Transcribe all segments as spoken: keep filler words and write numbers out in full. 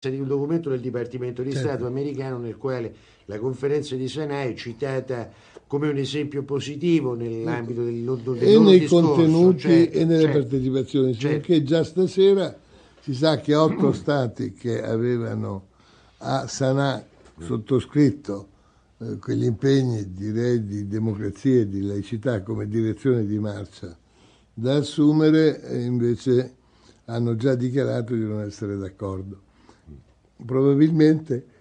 di un documento del Dipartimento di Certo. Stato americano nel quale la conferenza di Sana'a è citata come un esempio positivo nell'ambito del, del e loro nei discorso, contenuti cioè, e nelle cioè, partecipazioni, cioè, perché già stasera si sa che otto stati che avevano a Sana'a sottoscritto eh, quegli impegni, direi, di democrazia e di laicità come direzione di marcia da assumere, e invece hanno già dichiarato di non essere d'accordo. Probabilmente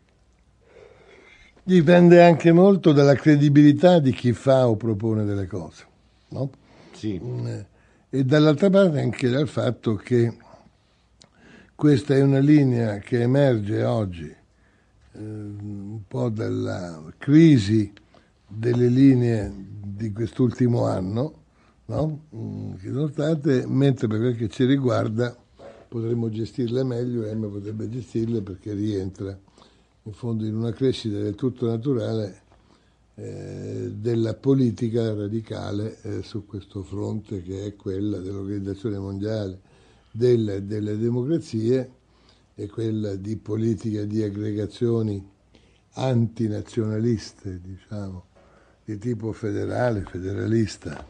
dipende anche molto dalla credibilità di chi fa o propone delle cose, no? sì. E dall'altra parte anche dal fatto che questa è una linea che emerge oggi eh, un po' dalla crisi delle linee di quest'ultimo anno, no? Che sono state, mentre per quel che ci riguarda potremmo gestirle meglio, e Emma potrebbe gestirle perché rientra in fondo in una crescita del tutto naturale eh, della politica radicale eh, su questo fronte, che è quella dell'Organizzazione Mondiale delle, delle Democrazie, e quella di politica di aggregazioni antinazionaliste, diciamo, di tipo federale, federalista.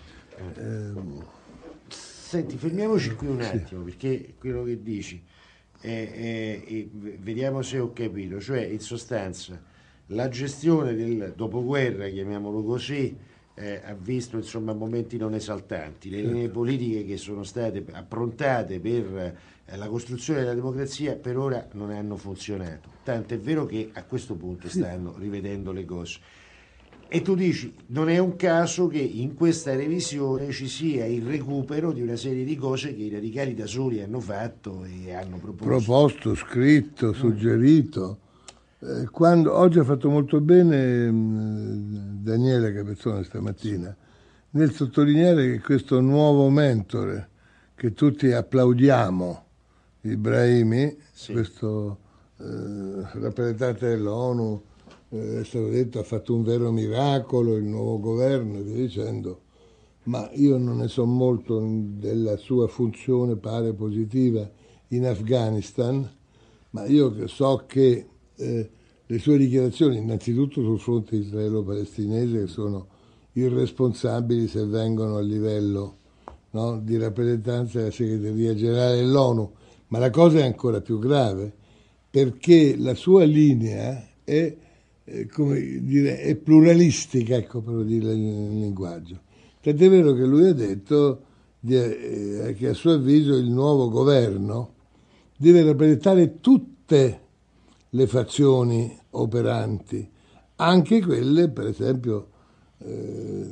Eh, Senti, fermiamoci qui un sì. attimo, perché quello che dici, è, è- è- vediamo se ho capito, cioè in sostanza la gestione del dopoguerra, chiamiamolo così, eh, ha visto insomma momenti non esaltanti, le linee politiche che sono state approntate per eh, la costruzione della democrazia per ora non hanno funzionato, tant'è vero che a questo punto stanno rivedendo le cose. E tu dici, non è un caso che in questa revisione ci sia il recupero di una serie di cose che i radicali da soli hanno fatto e hanno proposto. Proposto, scritto, suggerito. Eh, quando, oggi ha fatto molto bene mh, Daniele Capezzone stamattina nel sottolineare che questo nuovo mentore che tutti applaudiamo, Ibrahimi, Sì. questo eh, rappresentante dell'ONU, eh, è stato detto ha fatto un vero miracolo, il nuovo governo e via dicendo, ma io non ne so molto della sua funzione, pare positiva, in Afghanistan, ma io so che eh, le sue dichiarazioni, innanzitutto sul fronte israelo-palestinese, che sono irresponsabili se vengono a livello, no, di rappresentanza della segreteria generale dell'ONU, ma la cosa è ancora più grave, perché la sua linea è, eh, come dire, è pluralistica, ecco, per dire il linguaggio. Tant'è vero che lui ha detto di, eh, che a suo avviso il nuovo governo deve rappresentare tutte le fazioni operanti, anche quelle, per esempio, eh,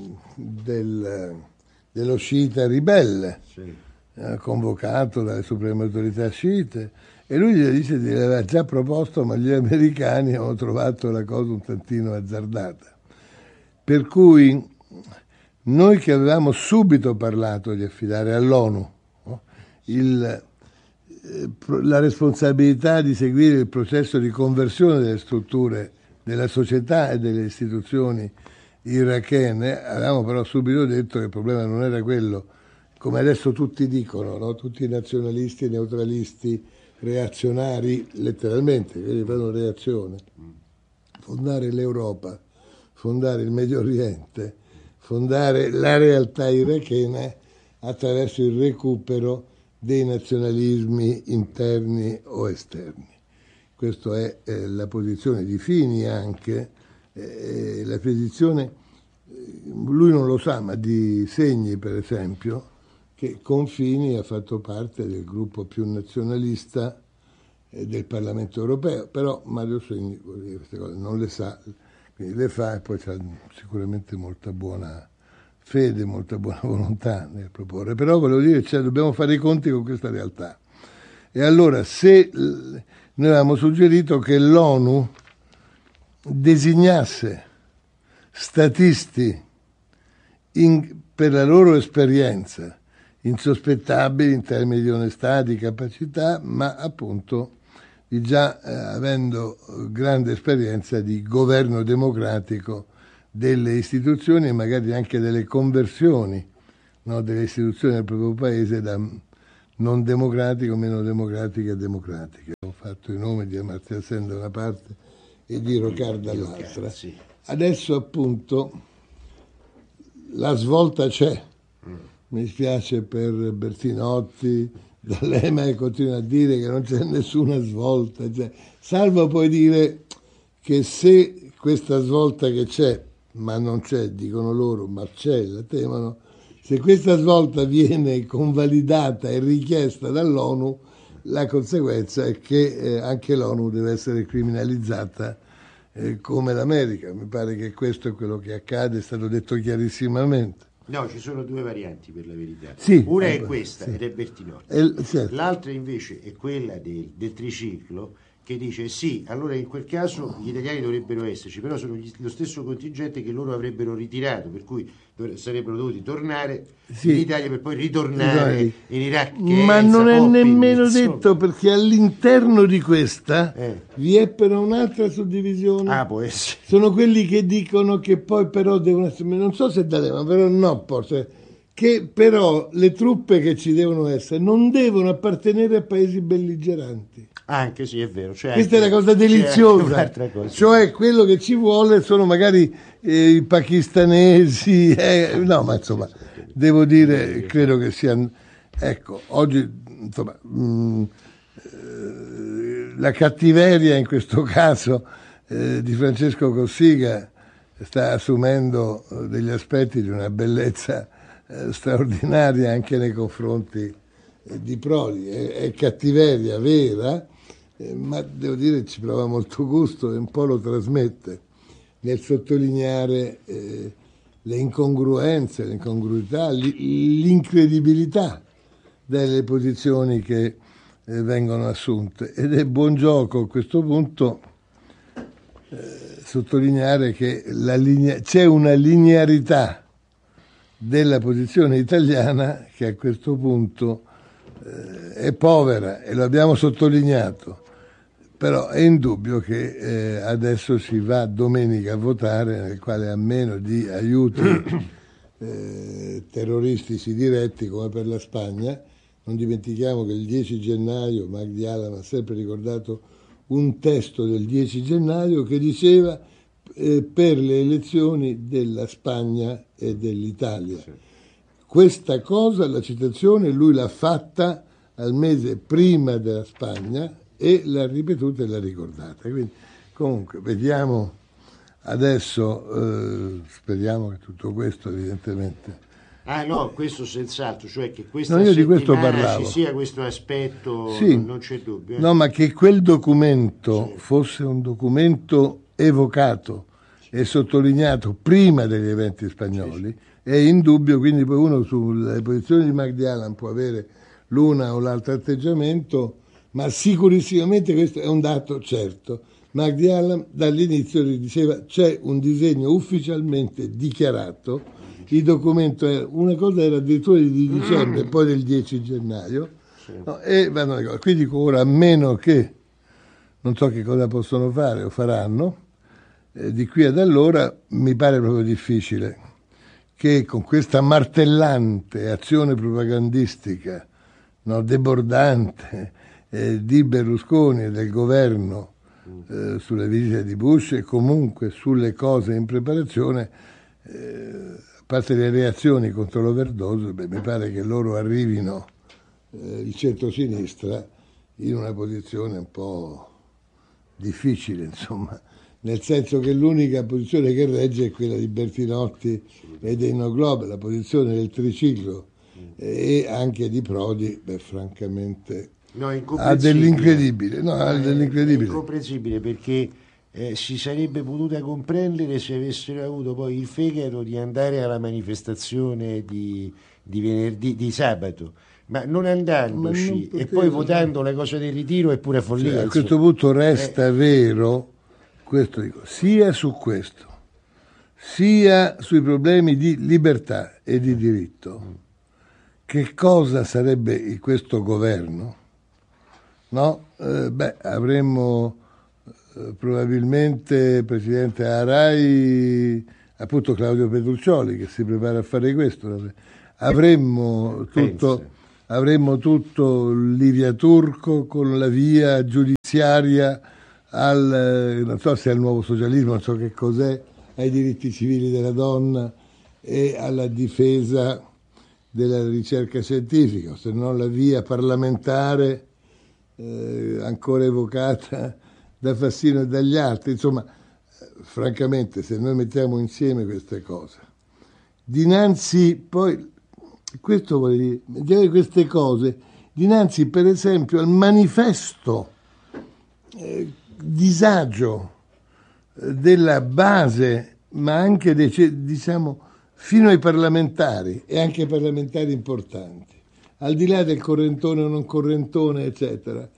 del, dello sciita ribelle, Sì. eh, convocato dalle supreme autorità sciite, e lui gli dice di aver già proposto, ma gli americani hanno trovato la cosa un tantino azzardata. Per cui noi che avevamo subito parlato di affidare all'ONU, no, il, la responsabilità di seguire il processo di conversione delle strutture della società e delle istituzioni irachene, avevamo però subito detto che il problema non era quello, come adesso tutti dicono, no? Tutti i nazionalisti, neutralisti, reazionari, letteralmente, quelli che fanno reazione, fondare l'Europa, fondare il Medio Oriente, fondare la realtà irachena attraverso il recupero dei nazionalismi interni o esterni. Questa è eh, la posizione di Fini anche, eh, la posizione, eh, lui non lo sa, ma di Segni per esempio, che con Fini ha fatto parte del gruppo più nazionalista eh, del Parlamento europeo, però Mario Segni queste cose non le sa, quindi le fa e poi c'ha sicuramente molta buona fede, molta buona volontà nel proporre, però volevo dire, cioè, dobbiamo fare i conti con questa realtà. E allora se noi avevamo suggerito che l'ONU designasse statisti in, per la loro esperienza insospettabili in termini di onestà, di capacità, ma appunto di già eh, avendo grande esperienza di governo democratico delle istituzioni e magari anche delle conversioni, no, delle istituzioni del proprio paese da, non democratico, meno democratica e democratica. Ho fatto i nomi di Amartya Sen da una parte e di Rocard dall'altra. Sì. Adesso appunto la svolta c'è. Mm. Mi spiace per Bertinotti, D'Alema che continua a dire che non c'è nessuna svolta, cioè, salvo poi dire che se questa svolta che c'è, ma non c'è, dicono loro, ma c'è, la temono, se questa svolta viene convalidata e richiesta dall'ONU, la conseguenza è che eh, anche l'ONU deve essere criminalizzata eh, come l'America. Mi pare che questo è quello che accade, è stato detto chiarissimamente. No, ci sono due varianti per la verità. Sì, una eh, è questa, sì. ed è Bertinotti. El, certo. L'altra invece è quella del, del triciclo, che dice sì, allora in quel caso gli italiani dovrebbero esserci, però sono gli, lo stesso contingente che loro avrebbero ritirato, per cui dovre, sarebbero dovuti tornare sì. in Italia per poi ritornare sì. in Iraq. Ma Enza, non è Poppi, nemmeno insomma. detto, perché all'interno di questa eh. vi è però un'altra suddivisione. Ah, può essere. Sono quelli che dicono che poi però devono essere, non so se da ma però no, forse, che però le truppe che ci devono essere non devono appartenere a paesi belligeranti. Anche sì, è vero. Cioè Questa anche, è la cosa deliziosa, cosa. Cioè quello che ci vuole sono magari eh, i pakistanesi, eh, no, ma insomma, devo dire, credo che sia, ecco, oggi, insomma, mh, eh, la cattiveria in questo caso eh, di Francesco Cossiga sta assumendo degli aspetti di una bellezza eh, straordinaria anche nei confronti eh, di Prodi, è, è cattiveria vera. Eh, ma devo dire ci prova molto gusto e un po' lo trasmette nel sottolineare eh, le incongruenze, le incongruità, l'incredibilità delle posizioni che eh, vengono assunte. Ed è buon gioco a questo punto eh, sottolineare che la linea, c'è una linearità della posizione italiana che a questo punto eh, è povera, e lo abbiamo sottolineato. Però è indubbio che eh, adesso si va domenica a votare, nel quale a meno di aiuti eh, terroristici diretti come per la Spagna, non dimentichiamo che il dieci gennaio Magdi Allam ha sempre ricordato un testo del dieci gennaio che diceva eh, per le elezioni della Spagna e dell'Italia. Sì. Questa cosa, la citazione, lui l'ha fatta al mese prima della Spagna e l'ha ripetuta e l'ha ricordata. Quindi comunque vediamo adesso, eh, speriamo che tutto questo evidentemente... Ah no, questo senz'altro, cioè che questa no, io di questo settimana parlavo. ci sia questo aspetto, sì. non, non c'è dubbio. Eh. No, ma che quel documento sì. fosse un documento evocato e sottolineato prima degli eventi spagnoli sì, sì. è indubbio, quindi poi uno sulle posizioni di Magdi Allam può avere l'una o l'altro atteggiamento, ma sicurissimamente questo è un dato certo. Magdi Allam dall'inizio diceva c'è un disegno ufficialmente dichiarato, il documento era, una cosa era addirittura di dicembre, mm. poi del dieci gennaio, sì. no, e vanno le cose. Quindi dico ora, a meno che non so che cosa possono fare o faranno, eh, di qui ad allora mi pare proprio difficile che con questa martellante azione propagandistica, no, debordante, Eh, di Berlusconi e del governo eh, sulle visite di Bush e comunque sulle cose in preparazione, eh, a parte le reazioni contro l'overdose, beh, mi pare che loro arrivino, eh, il centro-sinistra, in una posizione un po' difficile, insomma, nel senso che l'unica posizione che regge è quella di Bertinotti e dei No Globe, la posizione del triciclo eh, e anche di Prodi, beh, francamente... No, ha dell'incredibile, no, ha dell'incredibile. È incomprensibile perché eh, si sarebbe potuta comprendere se avessero avuto poi il fegato di andare alla manifestazione di, di venerdì, di sabato, ma non andandoci ma non e poi votando la cosa del ritiro è pure follia. Cioè, a questo punto resta eh. vero, questo dico, sia su questo, sia sui problemi di libertà e di diritto. Mm. Che cosa sarebbe questo governo? No? Eh, beh, avremmo eh, probabilmente presidente Arai, appunto Claudio Petruccioli che si prepara a fare questo. Avremmo tutto, avremmo tutto Livia Turco con la via giudiziaria al, non so se è il nuovo socialismo, non so che cos'è, ai diritti civili della donna e alla difesa della ricerca scientifica, se non la via parlamentare eh, ancora evocata da Fassino e dagli altri. Insomma, eh, francamente, se noi mettiamo insieme queste cose, dinanzi poi, questo vuol dire, queste cose, dinanzi per esempio al manifesto eh, disagio eh, della base, ma anche dei, diciamo, fino ai parlamentari e anche ai parlamentari importanti, al di là del correntone o non correntone, eccetera,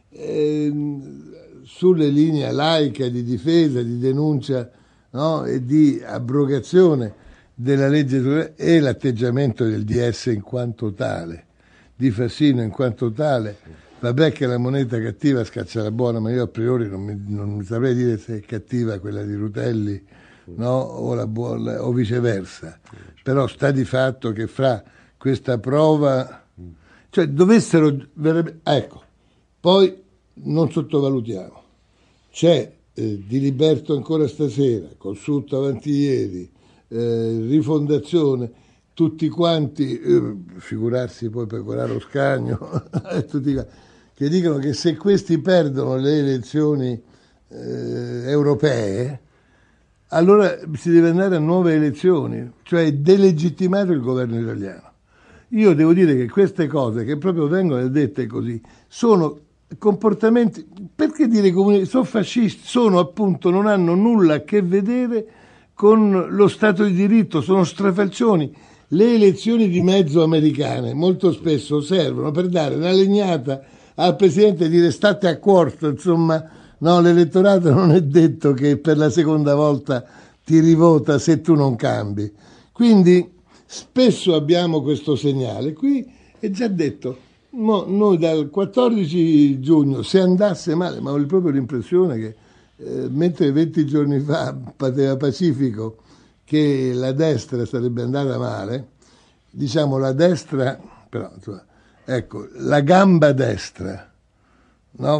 eh, sulle linee laica di difesa, di denuncia, no, e di abrogazione della legge e l'atteggiamento del D S in quanto tale, di Fassino in quanto tale. Vabbè che la moneta cattiva scaccia la buona, ma io a priori non mi, non mi saprei dire se è cattiva quella di Rutelli, no, o, la buona, o viceversa. Però sta di fatto che fra questa prova, cioè dovessero, ecco, poi non sottovalutiamo, c'è eh, Diliberto ancora stasera, Consulto avanti ieri, eh, Rifondazione, tutti quanti, eh, figurarsi poi Pecoraro Scagno, tutti quanti, che dicono che se questi perdono le elezioni eh, europee, allora si deve andare a nuove elezioni, cioè delegittimare il governo italiano. Io devo dire che queste cose che proprio vengono dette così sono comportamenti, perché dire comunisti, sono fascisti, sono appunto, non hanno nulla a che vedere con lo Stato di diritto, sono strafalcioni. Le elezioni di mezzo americane molto spesso servono per dare una legnata al Presidente e dire state a quarto, insomma, no, l'elettorato non è detto che per la seconda volta ti rivota se tu non cambi. Quindi spesso abbiamo questo segnale. Qui è già detto, no, noi dal quattordici giugno, se andasse male, ma ho proprio l'impressione che eh, mentre venti giorni fa pateva pacifico che la destra sarebbe andata male, diciamo la destra, però insomma, ecco, la gamba destra, no,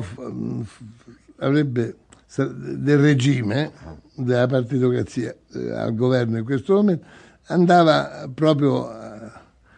avrebbe del regime, della partitocrazia eh, al governo in questo momento, andava proprio eh,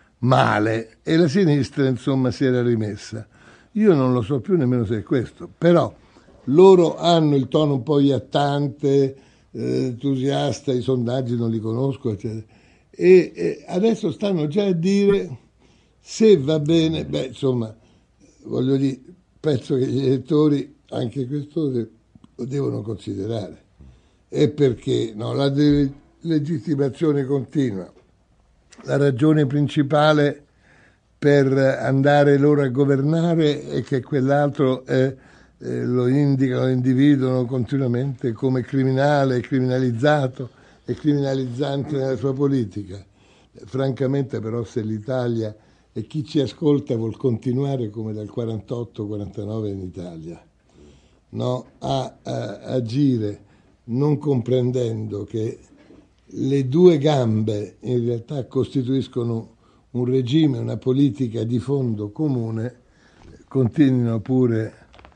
male e la sinistra insomma si era rimessa. Io non lo so più nemmeno se è questo, però loro hanno il tono un po' iattante, eh, entusiasta, i sondaggi non li conosco, eccetera. E, e adesso stanno già a dire se va bene, beh insomma, voglio dire, penso che gli elettori anche questo lo devono considerare. E perché no, la de- legittimazione continua, la ragione principale per andare loro a governare è che quell'altro è, eh, lo indicano, lo individuano continuamente come criminale, criminalizzato e criminalizzante nella sua politica. Francamente però se l'Italia e chi ci ascolta vuol continuare come dal quarantotto quarantanove in Italia, no, a, a agire non comprendendo che le due gambe in realtà costituiscono un regime, una politica di fondo comune, continuino pure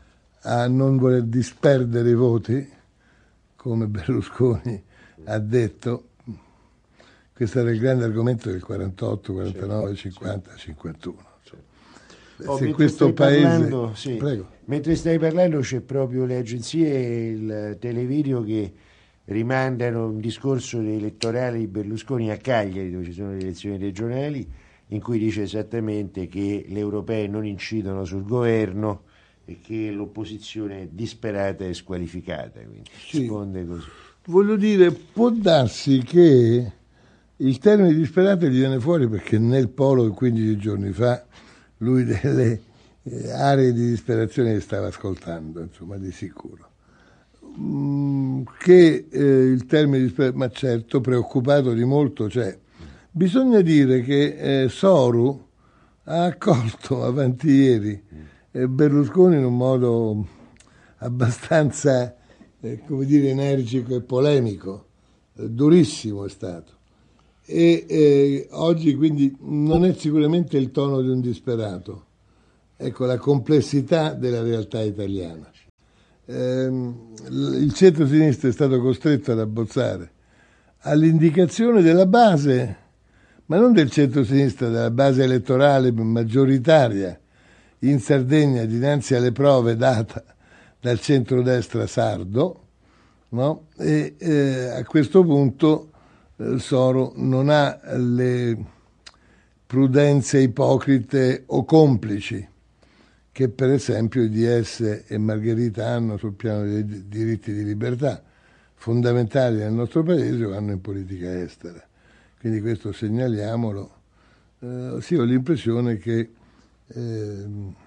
a non voler disperdere i voti, come Berlusconi ha detto. Questo era il grande argomento del quarantotto, quarantanove, cinquanta, cinquantuno. Oh, se questo paese... parlando, sì. Prego. Mentre stai parlando c'è proprio le agenzie e il televideo che rimandano un discorso elettorale di Berlusconi a Cagliari, dove ci sono le elezioni regionali, in cui dice esattamente che le europee non incidono sul governo e che l'opposizione è disperata e squalificata. Quindi sì. Risponde così. Voglio dire, può darsi che il termine disperata gli viene fuori perché nel Polo quindici giorni fa lui delle eh, aree di disperazione le stava ascoltando, insomma, di sicuro. Mm, che eh, il termine disperata, ma certo, preoccupato di molto c'è. Bisogna dire che eh, Soru ha accolto avanti ieri eh, Berlusconi in un modo abbastanza, eh, come dire, energico e polemico, eh, durissimo è stato. e eh, oggi quindi non è sicuramente il tono di un disperato. Ecco la complessità della realtà italiana. Eh, il centro-sinistra è stato costretto ad abbozzare all'indicazione della base, ma non del centro-sinistra, della base elettorale maggioritaria in Sardegna dinanzi alle prove date dal centrodestra sardo, no? E eh, a questo punto eh, Soro non ha le prudenze ipocrite o complici che per esempio i D S e Margherita hanno sul piano dei diritti di libertà fondamentali nel nostro paese o hanno in politica estera. Quindi questo segnaliamolo. Eh, sì, ho l'impressione che eh,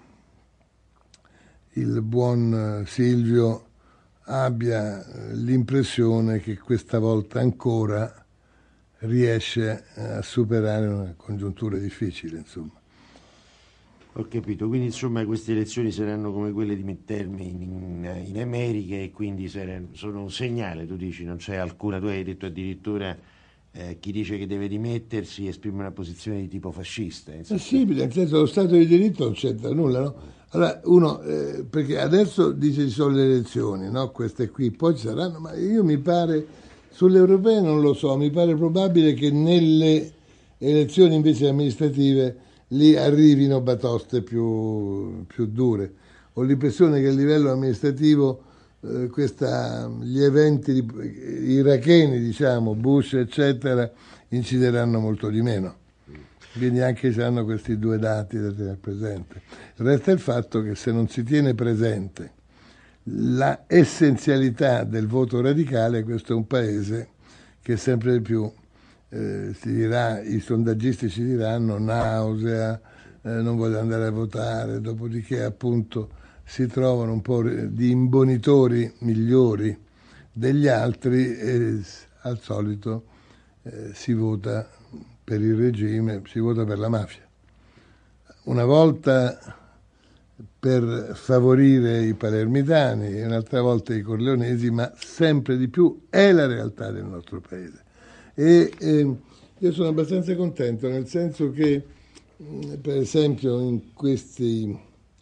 il buon Silvio abbia l'impressione che questa volta ancora riesce a superare una congiuntura difficile, insomma. Ho capito, quindi insomma queste elezioni saranno come quelle di midterm in, in, in America e quindi saranno, sono un segnale, tu dici, non c'è alcuna, tu hai detto addirittura eh, chi dice che deve dimettersi esprime una posizione di tipo fascista. È sì, nel senso lo Stato di diritto non c'entra nulla, no? Allora uno, eh, perché adesso dice ci sono le elezioni, no? Queste qui, poi ci saranno, ma io mi pare, sulle europee non lo so, mi pare probabile che nelle elezioni invece amministrative lì arrivino batoste più, più dure. Ho l'impressione che a livello amministrativo eh, questa, gli eventi di, iracheni, diciamo, Bush eccetera, incideranno molto di meno. Quindi anche se hanno questi due dati da tenere presente. Resta il fatto che se non si tiene presente la essenzialità del voto radicale, questo è un paese che sempre di più Eh, si dirà, i sondaggisti ci diranno nausea, eh, non voglio andare a votare, dopodiché appunto si trovano un po' di imbonitori migliori degli altri e al solito eh, si vota per il regime, si vota per la mafia. Una volta per favorire i palermitani e un'altra volta i corleonesi, ma sempre di più è la realtà del nostro paese. E eh, io sono abbastanza contento, nel senso che mh, per esempio in questi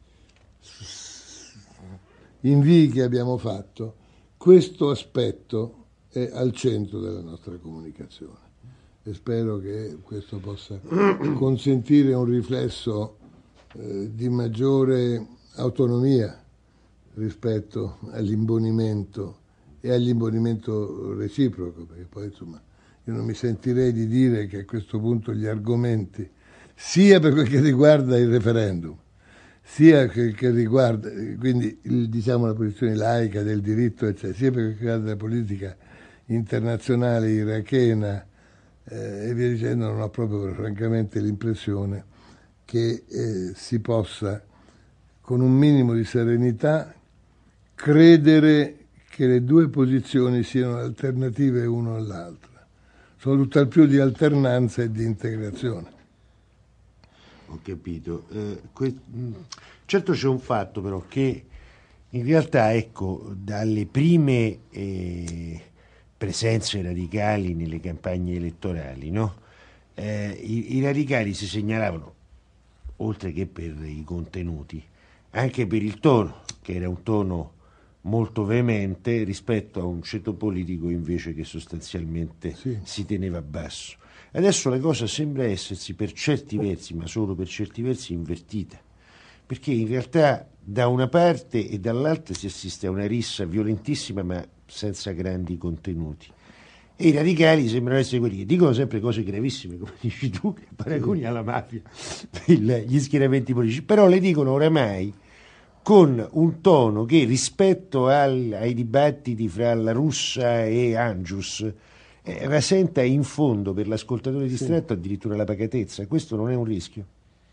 invii che abbiamo fatto questo aspetto è al centro della nostra comunicazione e spero che questo possa consentire un riflesso eh, di maggiore autonomia rispetto all'imbonimento e all'imbonimento reciproco, perché poi insomma io non mi sentirei di dire che a questo punto gli argomenti, sia per quel che riguarda il referendum, sia per quel che riguarda, quindi il, diciamo la posizione laica del diritto, eccetera, sia per quel che riguarda la politica internazionale irachena eh, e via dicendo, non ho proprio francamente l'impressione che eh, si possa, con un minimo di serenità, credere che le due posizioni siano alternative uno all'altra. Sono tutt'al più di alternanza e di integrazione. Ho capito. Eh, que- certo c'è un fatto però che in realtà, ecco, dalle prime eh, presenze radicali nelle campagne elettorali, no? Eh, i, i radicali si segnalavano, oltre che per i contenuti, anche per il tono, che era un tono molto veemente rispetto a un ceto politico invece che sostanzialmente sì. si teneva basso. Adesso la cosa sembra essersi per certi versi, ma solo per certi versi, invertita, perché in realtà da una parte e dall'altra si assiste a una rissa violentissima ma senza grandi contenuti. E i radicali sembrano essere quelli che dicono sempre cose gravissime, come dici tu, che paragoni alla mafia, il, gli schieramenti politici, però le dicono oramai con un tono che rispetto al, ai dibattiti fra La Russa e Angius eh, rasenta in fondo per l'ascoltatore distratto sì. addirittura la pacatezza. Questo non è un rischio?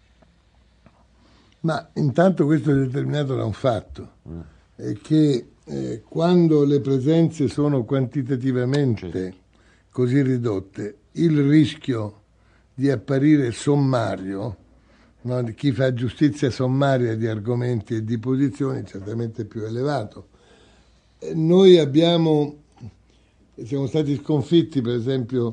Ma intanto questo è determinato da un fatto, mm. è che eh, quando le presenze sono quantitativamente certo. così ridotte, il rischio di apparire sommario, no, di chi fa giustizia sommaria di argomenti e di posizioni, certamente più elevato. Noi abbiamo, siamo stati sconfitti per esempio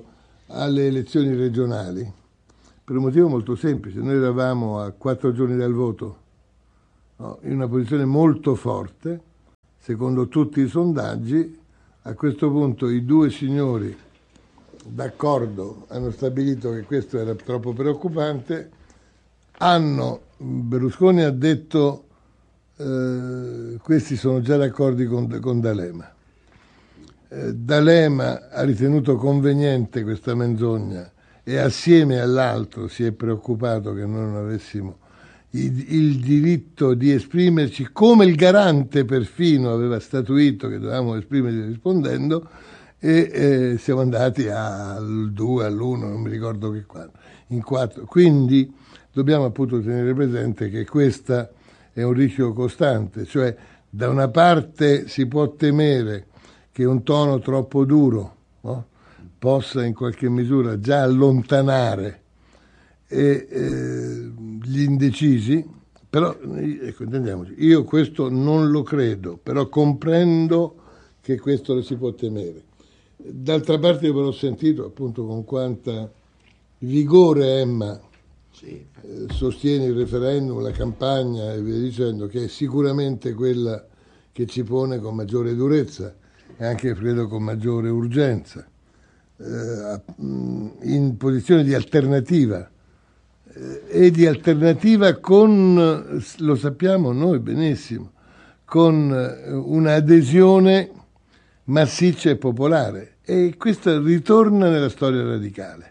alle elezioni regionali per un motivo molto semplice. Noi eravamo a quattro giorni dal voto, no? In una posizione molto forte, secondo tutti i sondaggi. A questo punto i due signori d'accordo hanno stabilito che questo era troppo preoccupante. Hanno, Berlusconi ha detto eh, questi sono già d'accordo con, con D'Alema. Eh, D'Alema ha ritenuto conveniente questa menzogna e assieme all'altro si è preoccupato che noi non avessimo il, il diritto di esprimerci, come il garante perfino aveva statuito che dovevamo esprimerci rispondendo, e eh, siamo andati al due, all'uno, non mi ricordo che quando, in quattro. Quindi dobbiamo appunto tenere presente che questo è un rischio costante, cioè da una parte si può temere che un tono troppo duro, no, possa in qualche misura già allontanare e, eh, gli indecisi, però ecco, intendiamoci, io questo non lo credo, però comprendo che questo lo si può temere. D'altra parte io però ho sentito appunto con quanta vigore Emma sì. eh, sostiene il referendum, la campagna e via dicendo, che è sicuramente quella che ci pone con maggiore durezza e anche credo con maggiore urgenza, eh, in posizione di alternativa eh, e di alternativa con, lo sappiamo noi benissimo, con un'adesione massiccia e popolare, e questo ritorna nella storia radicale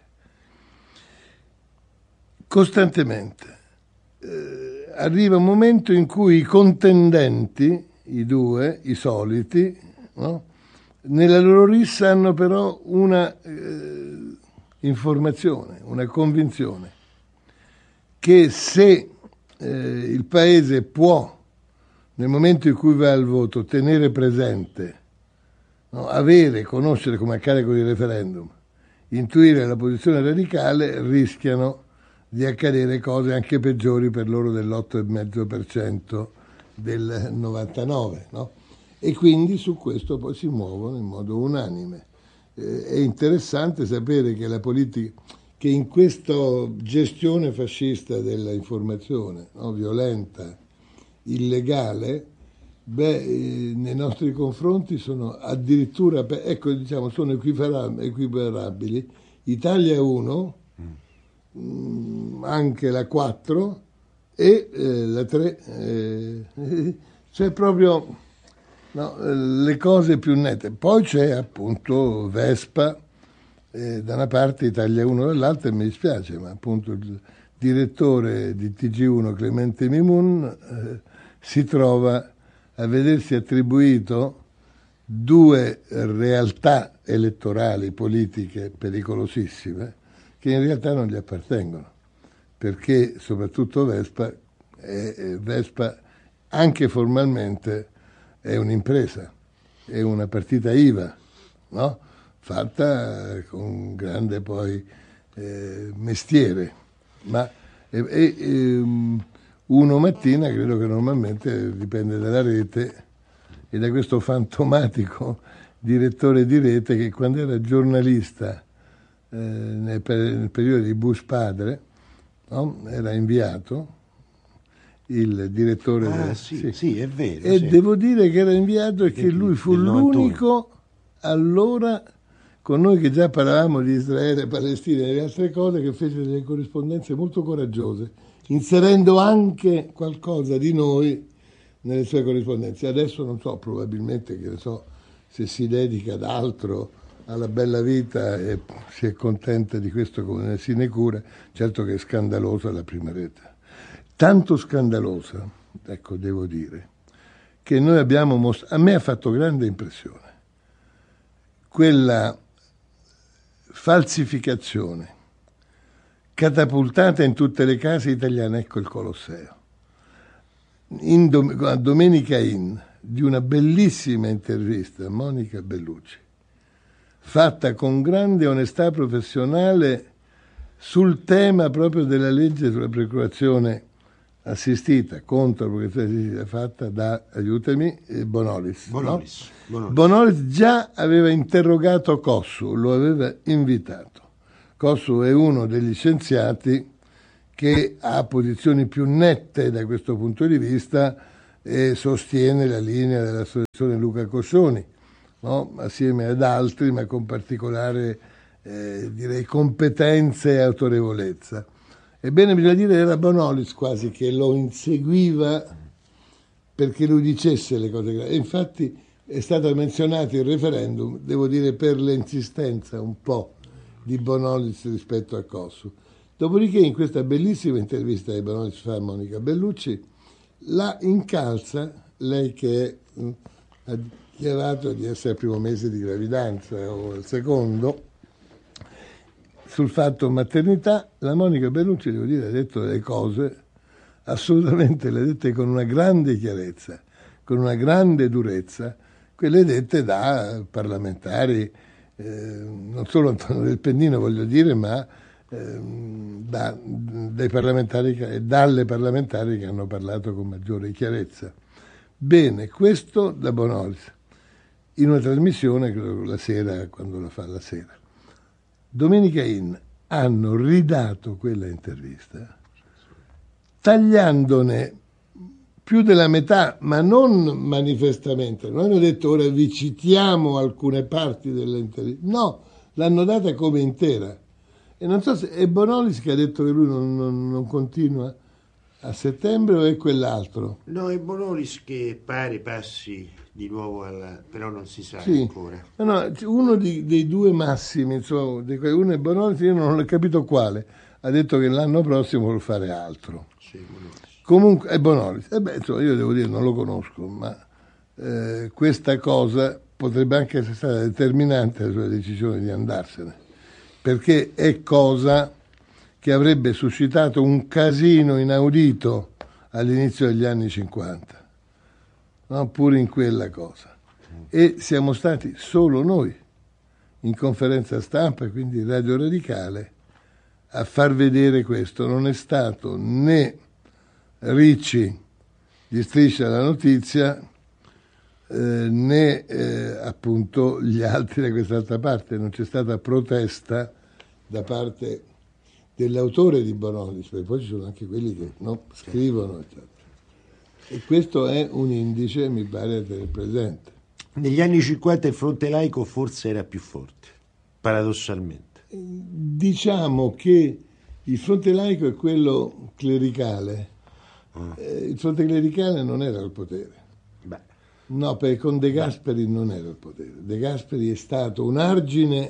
costantemente. Eh, arriva un momento in cui i contendenti, i due, i soliti, no? Nella loro rissa hanno però una eh, informazione, una convinzione che se eh, il Paese può, nel momento in cui va al voto, tenere presente, no, avere, conoscere, come accade con il referendum, intuire la posizione radicale, rischiano di accadere cose anche peggiori per loro dell'otto virgola cinque per cento del novantanove, no? E quindi su questo poi si muovono in modo unanime. Eh, è interessante sapere che la politica, che in questa gestione fascista della informazione, no, violenta, illegale, beh, eh, nei nostri confronti sono addirittura, ecco, diciamo, sono equiparabili Italia uno, mm. mh, anche la quattro e eh, la tre, eh, cioè proprio no, le cose più nette. Poi c'è appunto Vespa eh, da una parte, Italia uno dall'altra, e mi dispiace, ma appunto il direttore di T G uno, Clemente Mimun, eh, si trova a vedersi attribuito due realtà elettorali politiche pericolosissime che in realtà non gli appartengono, perché soprattutto Vespa, è, è Vespa anche formalmente è un'impresa, è una partita I V A, no? Fatta con grande poi eh, mestiere, ma è, è, è, uno mattina, credo che normalmente dipende dalla rete e da questo fantomatico direttore di rete che quando era giornalista eh, nel, nel periodo di Bush padre, no? Era inviato il direttore ah, del, sì, sì. sì, è vero. E sì. devo dire che era inviato e che lui fu l'unico allora, con noi che già parlavamo di Israele, Palestina e altre cose, che fece delle corrispondenze molto coraggiose, inserendo anche qualcosa di noi nelle sue corrispondenze. Adesso non so, probabilmente, che ne so, se si dedica ad altro, alla bella vita, e si è contenta di questo come se ne cura. Certo che è scandalosa la prima rete. Tanto scandalosa, ecco, devo dire, che noi abbiamo mostrato, a me ha fatto grande impressione quella falsificazione catapultata in tutte le case italiane, ecco il Colosseo, in Dom- a Domenica In, di una bellissima intervista a Monica Bellucci, fatta con grande onestà professionale sul tema proprio della legge sulla procurazione assistita, contro la procurazione assistita, fatta da, aiutami, eh, Bonolis. Bonolis, no? Bonolis. Bonolis già aveva interrogato Cossu, lo aveva invitato. Cosso è uno degli scienziati che ha posizioni più nette da questo punto di vista e sostiene la linea dell'associazione Luca Coscioni, no? Assieme ad altri, ma con particolare eh, direi competenza e autorevolezza. Ebbene, bisogna dire era Bonolis quasi che lo inseguiva perché lui dicesse le cose gravi. E infatti è stato menzionato il referendum, devo dire, per l'insistenza un po' di Bonolis rispetto a Cosso. Dopodiché in questa bellissima intervista che Bonolis fa a Monica Bellucci la incalza, lei che è, mh, ha dichiarato di essere al primo mese di gravidanza o al secondo, sul fatto maternità. La Monica Bellucci, devo dire, ha detto delle cose assolutamente, le ha dette con una grande chiarezza, con una grande durezza, quelle dette da parlamentari, eh, non solo Antonio Del Pennino voglio dire, ma eh, da, dai parlamentari e dalle parlamentari che hanno parlato con maggiore chiarezza. Bene, questo da Bonolis, in una trasmissione, credo la sera, quando la fa la sera. Domenica In hanno ridato quella intervista, tagliandone più della metà, ma non manifestamente. Non hanno detto ora vi citiamo alcune parti dell'intervista. No, l'hanno data come intera. E non so se è Bonolis che ha detto che lui non, non, non continua a settembre o è quell'altro? No, è Bonolis che pare passi di nuovo alla... però non si sa sì. ancora. No, no, uno di, dei due massimi, insomma, di quei, uno è Bonolis, io non ho capito quale, ha detto che l'anno prossimo vuole fare altro. Sì, Bonolis. Comunque è Bonolis. E beh, insomma, io devo dire, non lo conosco, ma eh, questa cosa potrebbe anche essere stata determinante la sua decisione di andarsene, perché è cosa che avrebbe suscitato un casino inaudito all'inizio degli anni cinquanta, no? Pure in quella cosa. E siamo stati solo noi, in conferenza stampa, quindi Radio Radicale, a far vedere questo. Non è stato né Ricci di Striscia la Notizia, eh, né eh, appunto gli altri da quest'altra parte. Non c'è stata protesta da parte dell'autore di Bonolis, perché poi ci sono anche quelli che no, scrivono, eccetera. E questo è un indice, mi pare, a tenere presente. Negli anni cinquanta il fronte laico forse era più forte, paradossalmente. Diciamo che il fronte laico è quello clericale. Eh, il fronte clericale non era al potere. Beh. No, perché con De Gasperi non era al potere. De Gasperi è stato un argine,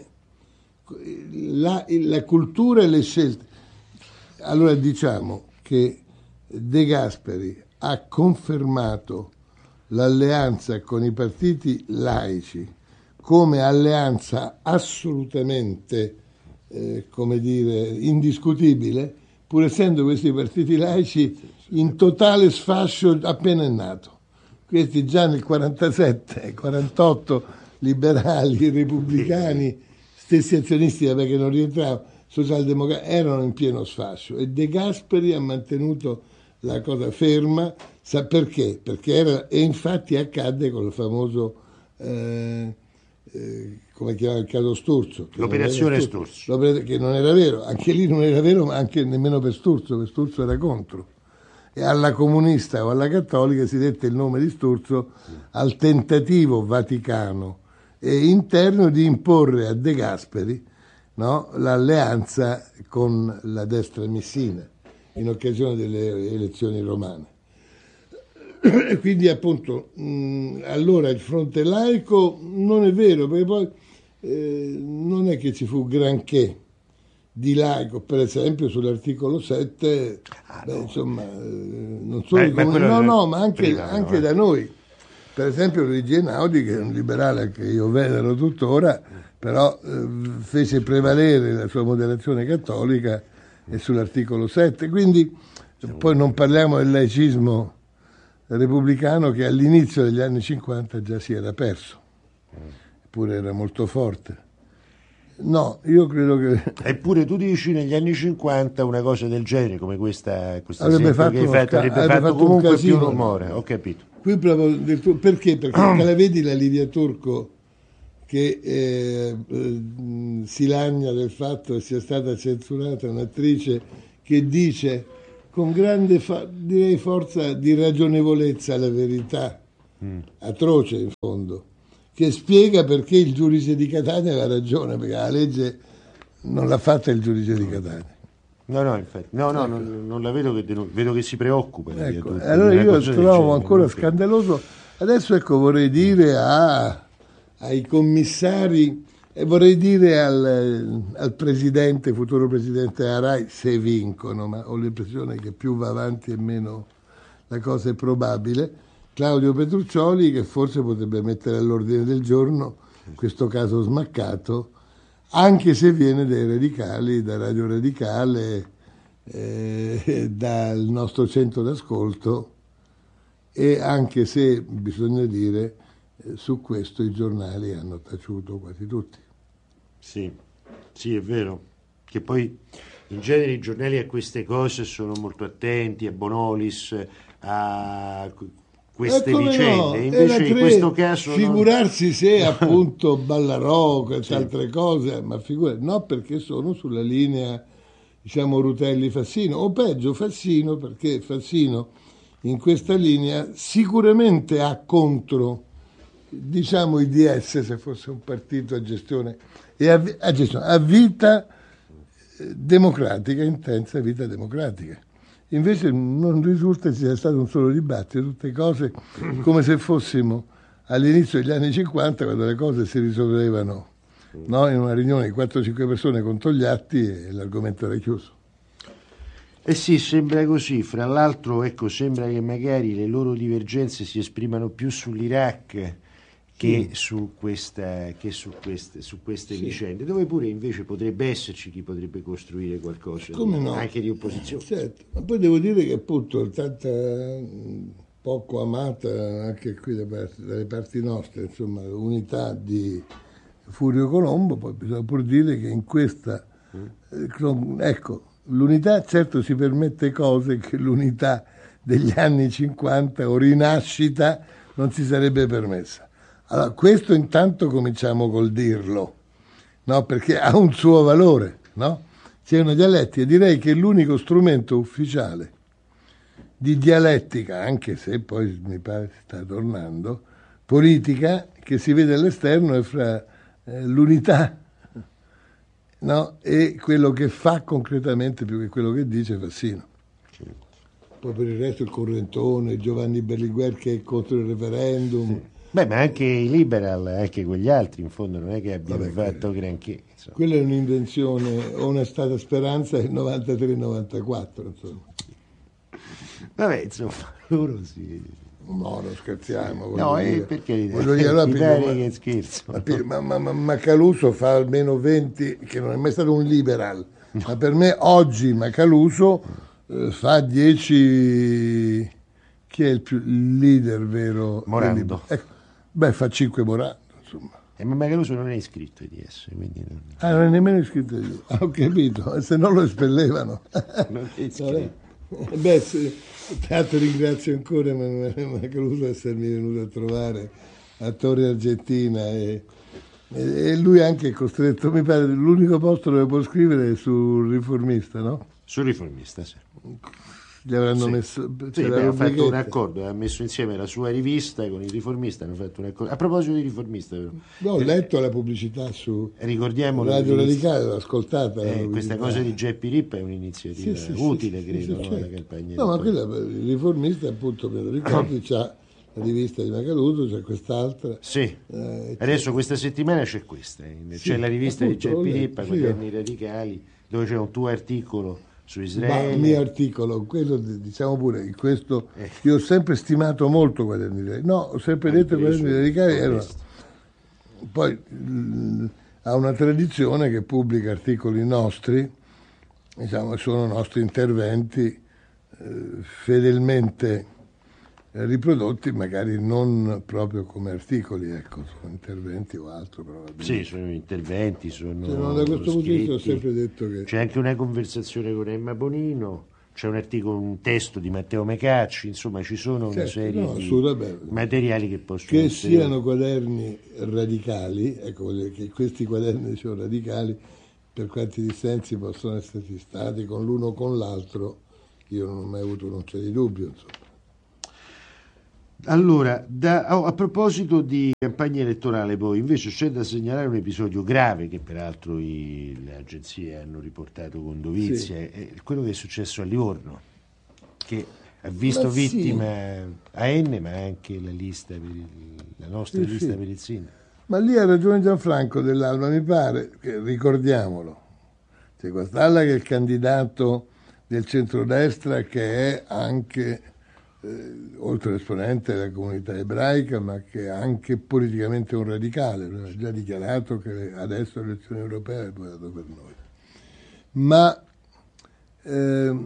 la, la cultura e le scelte. Allora diciamo che De Gasperi ha confermato l'alleanza con i partiti laici come alleanza assolutamente, eh, come dire, indiscutibile, pur essendo questi partiti laici in totale sfascio appena è nato. Questi già nel quarantasette, quarantotto, liberali, repubblicani, stessi azionisti perché non rientravano, socialdemocratici, erano in pieno sfascio. E De Gasperi ha mantenuto la cosa ferma. Sa perché? Perché era, e infatti accadde con il famoso, eh, eh, come chiamava il caso Sturzo. L'operazione Sturzo. Sturzo. Che non era vero, anche lì non era vero, ma anche nemmeno per Sturzo, per Sturzo era contro. E alla comunista o alla cattolica si dette il nome di Sturzo al tentativo vaticano e interno di imporre a De Gasperi, no, l'alleanza con la destra missina in occasione delle elezioni romane. E quindi appunto mh, allora il fronte laico non è vero, perché poi eh, non è che ci fu granché di laico, per esempio sull'articolo sette, ah, beh, no. insomma, eh, non solo beh, come, no, no, ma anche, prima, anche no, da noi. Per esempio Luigi Einaudi, che è un liberale che io venero tuttora, però eh, fece prevalere la sua moderazione cattolica e sull'articolo sette. Quindi poi non parliamo del laicismo repubblicano che all'inizio degli anni cinquanta già si era perso, eppure era molto forte. No, io credo che... Eppure tu dici negli anni cinquanta una cosa del genere, come questa, questa avrebbe fatto, che hai fatto, avrebbe avrebbe fatto, fatto comunque casino, più rumore, ho capito. Qui proprio, perché? Perché la vedi la Livia Turco che eh, eh, si lagna del fatto che sia stata censurata un'attrice che dice con grande fa- direi forza di ragionevolezza la verità, mm. atroce in fondo, che spiega perché il giudice di Catania aveva ragione, perché la legge non l'ha fatta il giudice di Catania. No, no, infatti, no, no, ecco. non, non la vedo che, vedo che si preoccupa. Ecco. Allora io trovo ancora scandaloso. Adesso ecco vorrei dire a, ai commissari e vorrei dire al, al presidente, futuro presidente della RAI, se vincono, ma ho l'impressione che più va avanti e meno la cosa è probabile, Claudio Petruccioli, che forse potrebbe mettere all'ordine del giorno questo caso smaccato, anche se viene dai radicali, da Radio Radicale, eh, dal nostro centro d'ascolto, e anche se bisogna dire eh, su questo i giornali hanno taciuto quasi tutti. Sì, sì, è vero, che poi in genere i giornali a queste cose sono molto attenti, a Bonolis, a queste eh vicende, no, invece in questo caso figurarsi non... se appunto Ballarò e sì. altre cose, ma figurarsi, no, perché sono sulla linea, diciamo, Rutelli-Fassino, o peggio Fassino, perché Fassino in questa linea sicuramente ha contro, diciamo, i D S, se fosse un partito a gestione, e a, a, gestione, a vita democratica, intensa vita democratica. Invece non risulta ci sia stato un solo dibattito, tutte cose come se fossimo all'inizio degli anni cinquanta, quando le cose si risolvevano, no? In una riunione di quattro o cinque persone con Togliatti e l'argomento era chiuso. Eh sì, sembra così. Fra l'altro, ecco, sembra che magari le loro divergenze si esprimano più sull'Iraq che, sì. su, questa, che su queste, su queste sì. vicende, dove pure invece potrebbe esserci chi potrebbe costruire qualcosa, come no? Anche di opposizione. Certo, ma poi devo dire che appunto tanta poco amata anche qui dalle parti nostre, insomma, l'unità di Furio Colombo, poi bisogna pur dire che in questa, mm. ecco, l'unità certo si permette cose che l'unità degli anni cinquanta o Rinascita non si sarebbe permessa. Allora, questo intanto cominciamo col dirlo, no? Perché ha un suo valore, no? C'è una dialettica, direi che l'unico strumento ufficiale di dialettica, anche se poi mi pare sta tornando, politica, che si vede all'esterno è fra eh, l'unità, no? E quello che fa concretamente più che quello che dice Fassino. Poi per il resto il Correntone, Giovanni Berlinguer che è contro il referendum. Sì. Beh, ma anche i liberal, anche quegli altri, in fondo non è che abbiano Vabbè, fatto che... granché. Insomma. Quella è un'invenzione, o una stata speranza del novantatré novantaquattro, insomma. Vabbè, insomma, loro sì. No, non scherziamo. No, dire. Eh, perché voglio dire, allora, pare ma, che scherzo. Ma, ma, ma, ma Caluso fa almeno venti, che non è mai stato un liberal, no. Ma per me oggi Macaluso eh, fa dieci... Chi è il più il leader vero? Morando. Ecco. Beh, fa cinque Morando, insomma. E ma Macaluso non è iscritto ai D S, quindi... Non... Ah, non è nemmeno iscritto ai D S. Ah, ho capito, se no lo espellevano. Non è iscritto. Beh, sì. Tanto ringrazio ancora Emanuele Macaluso di essermi venuto a trovare a Torre Argentina e, e, e lui anche è costretto, mi pare, l'unico posto dove può scrivere è sul Riformista, no? Sul Riformista, sì. Gli avranno sì. messo sì, beh, ha fatto un accordo, ha messo insieme la sua rivista con il Riformista, hanno fatto un accordo. A proposito di Riformista, però, no, ho letto eh, la pubblicità su Radio Radicale, l'ho ascoltata. Eh, questa cosa di Geppi Rippa è un'iniziativa sì, sì, utile, sì, credo, sì, no, certo. campagna no, ma quella, il Riformista, appunto, me lo ricordi, c'ha la rivista di Macaluso, c'è quest'altra. Sì, eh, adesso questa settimana c'è questa, c'è sì, la rivista appunto, di Geppi Rippa, sì, Quaderni Radicali, dove c'è un tuo articolo su Israele. Ma il mio articolo, quello diciamo pure, in questo eh. io ho sempre stimato molto Quaderni Radicali. No, ho sempre Anche detto che Quaderni Radicali erano. Poi mh, ha una tradizione che pubblica articoli nostri, diciamo, sono nostri interventi eh, fedelmente riprodotti, magari non proprio come articoli, ecco, sono interventi o altro. Probabilmente. Sì, sono interventi, sono cioè, no, da questo punto di vista ho sempre detto che... C'è anche una conversazione con Emma Bonino, c'è un articolo, un testo di Matteo Mecacci, insomma ci sono una certo, serie no, di materiali che possono che essere... siano quaderni radicali, ecco che questi quaderni sono radicali, per quanti dissensi possono esserci stati con l'uno o con l'altro, io non ho mai avuto non c'è di dubbio, insomma. Allora, da, oh, a proposito di campagna elettorale, poi invece c'è da segnalare un episodio grave che peraltro i, le agenzie hanno riportato con dovizia, sì. È quello che è successo a Livorno, che ha visto ma vittima sì. A N, ma anche la lista per il, la nostra sì, lista sì. Per il sindaco. Ma lì ha ragione Gianfranco dell'Alba, mi pare, che ricordiamolo, c'è Guastalla che è il candidato del centrodestra, che è anche... Eh, oltre all'esponente della comunità ebraica, ma che è anche politicamente un radicale, lui ha già dichiarato che adesso le elezioni europee è votato per noi. Ma eh,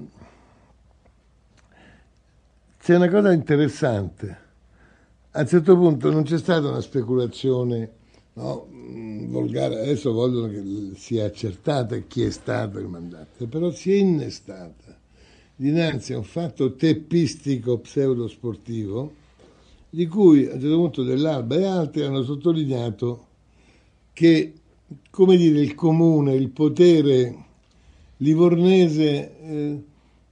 c'è una cosa interessante, a un certo punto non c'è stata una speculazione, no, volgare, adesso vogliono che sia accertata chi è stato il mandante, però si è innestata dinanzi a un fatto teppistico pseudosportivo di cui a un certo punto dell'Alba e altri hanno sottolineato che, come dire, il comune, il potere livornese eh,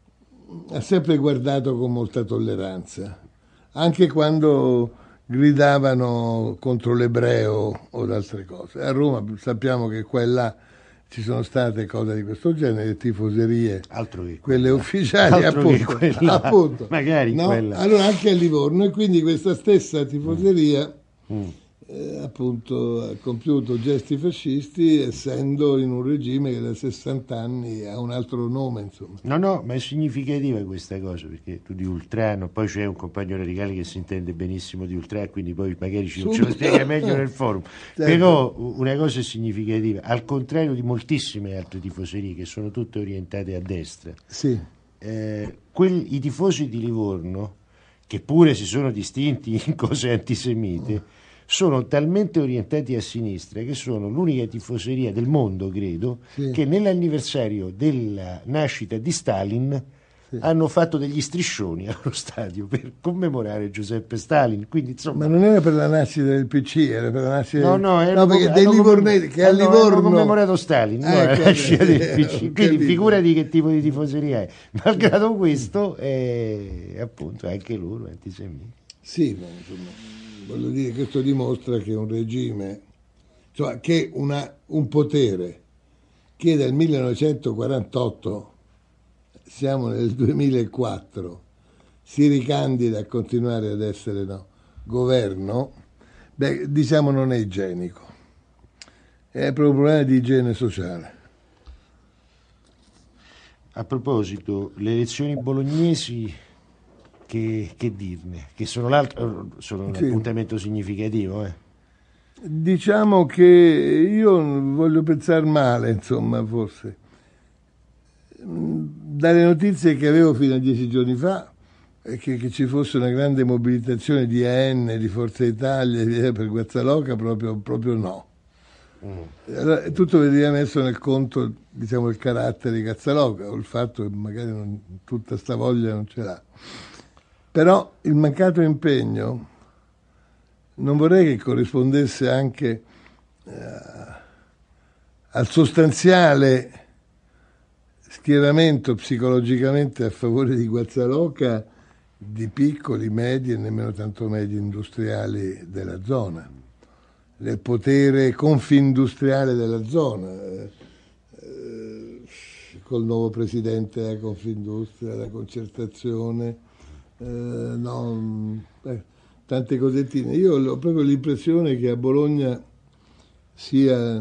ha sempre guardato con molta tolleranza, anche quando gridavano contro l'ebreo o altre cose. A Roma sappiamo che qua e là ci sono state cose di questo genere, tifoserie, altro che quelle ufficiali, altro appunto, che quella, appunto, magari no? quella. Allora anche a Livorno, e quindi questa stessa tifoseria mm. eh, appunto ha compiuto gesti fascisti, essendo in un regime che da sessanta anni ha un altro nome, insomma. No, no, ma è significativa questa cosa, perché tu di Ultrano, poi c'è un compagno radicale che si intende benissimo di Ultrano, quindi poi magari ci, ce lo spiega meglio nel forum. Certo. Però una cosa è significativa, al contrario di moltissime altre tifoserie che sono tutte orientate a destra, sì. eh, quel, i tifosi di Livorno, che pure si sono distinti in cose antisemite, sono talmente orientati a sinistra che sono l'unica tifoseria del mondo, credo, sì. che nell'anniversario della nascita di Stalin sì. hanno fatto degli striscioni allo stadio per commemorare Giuseppe Stalin. Quindi, insomma... Ma non era per la nascita del P C, era per la nascita no, del... no, no, perché dei livornesi che a Livorno hanno commemorato Stalin, no, eh, la nascita del P C. Quindi capito. Figurati che tipo di tifoseria è. Malgrado questo, è, appunto, anche loro antisemiti. Sì, ma insomma... Voglio dire, questo dimostra che un regime, cioè che una, un potere che dal millenovecentoquarantotto, siamo nel duemilaquattro, si ricandida a continuare ad essere no, governo, beh, diciamo non è igienico, è proprio un problema di igiene sociale. A proposito, le elezioni bolognesi... Che, che dirne? Che sono, l'altro, sono un sì. appuntamento significativo. Eh? Diciamo che io voglio pensare male, insomma, forse. Dalle notizie che avevo fino a dieci giorni fa, che, che ci fosse una grande mobilitazione di A N, di Forza Italia per Guazzaloca, proprio, proprio no. Mm. Allora, tutto veniva messo nel conto, diciamo, il carattere di Guazzaloca, o il fatto che magari non, tutta sta voglia non ce l'ha. Però il mancato impegno non vorrei che corrispondesse anche eh, al sostanziale schieramento psicologicamente a favore di Guazzaloca di piccoli, medi e nemmeno tanto medi industriali della zona, del potere confindustriale della zona, eh, eh, col nuovo presidente della Confindustria, la concertazione. Eh, no, eh, tante cosettine. Io ho proprio l'impressione che a Bologna sia,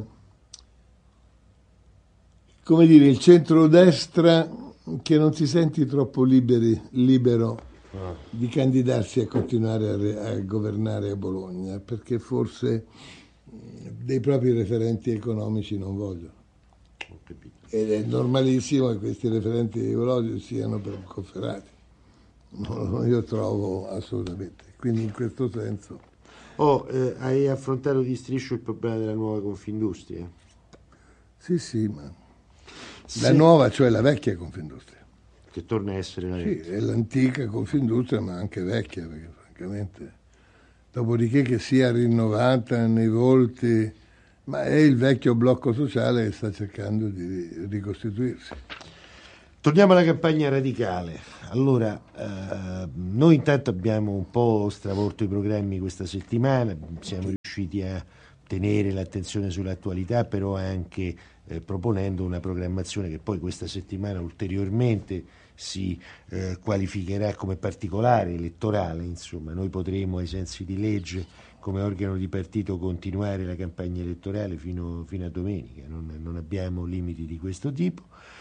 come dire, il centrodestra che non si senti troppo liberi, libero ah. di candidarsi a continuare a, re, a governare a Bologna, perché forse dei propri referenti economici non vogliono. Ed è normalissimo che questi referenti economici siano per Cofferati. No, io trovo assolutamente, quindi in questo senso. Oh, eh, hai affrontato di striscio il problema della nuova Confindustria? Sì, sì, ma Se... la nuova, cioè la vecchia Confindustria. che torna a essere la Sì, vecchia. è l'antica Confindustria, ma anche vecchia, perché francamente, dopodiché che sia rinnovata nei volti, ma è il vecchio blocco sociale che sta cercando di ricostituirsi. Torniamo alla campagna radicale. Allora, eh, noi intanto abbiamo un po' stravolto i programmi questa settimana, siamo riusciti a tenere l'attenzione sull'attualità, però anche eh, proponendo una programmazione che poi questa settimana ulteriormente si eh, qualificherà come particolare elettorale. Insomma, noi potremo ai sensi di legge come organo di partito continuare la campagna elettorale fino, fino a domenica, non, non abbiamo limiti di questo tipo.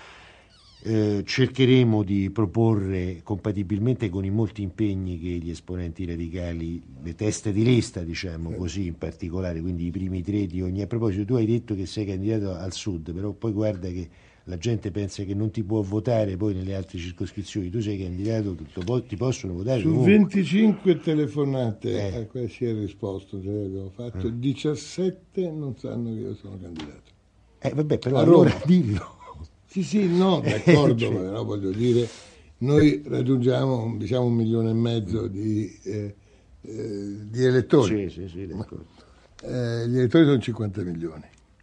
Eh, cercheremo di proporre, compatibilmente con i molti impegni che gli esponenti radicali, le teste di lista, diciamo così, in particolare, quindi i primi tre di ogni. A proposito, tu hai detto che sei candidato al sud, però poi guarda che la gente pensa che non ti può votare poi nelle altre circoscrizioni. Tu sei candidato, ti possono votare su comunque. venticinque telefonate eh. a cui si è risposto, cioè abbiamo fatto eh. diciassette non sanno che io sono candidato. Eh vabbè, però allora dillo. Sì, sì, no, d'accordo, ma però voglio dire, noi raggiungiamo diciamo un milione e mezzo di, eh, eh, di elettori. Sì, sì, sì, d'accordo. Eh, gli elettori sono cinquanta milioni.